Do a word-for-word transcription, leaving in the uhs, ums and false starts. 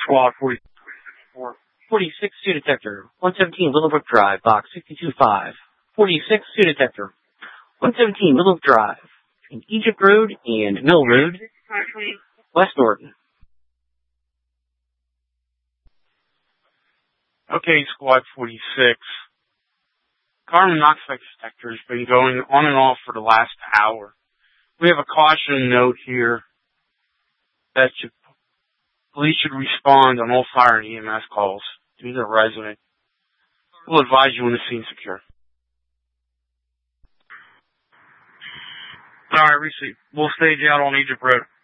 Squad forty, forty-six, Sioux Detector. one seventeen, Willowbrook Drive, box sixty-two five. forty-six, Sioux Detector. one seventeen, Willowbrook Drive. In Egypt Road and Mill Road, West Norton. Okay, Squad forty-six. Carbon monoxide detector has been going on and off for the last hour. We have a caution note here that should, police should respond on all fire and E M S calls to the resident. We'll advise you when the scene's secure. Alright, receive. We'll stage out on Egypt Road.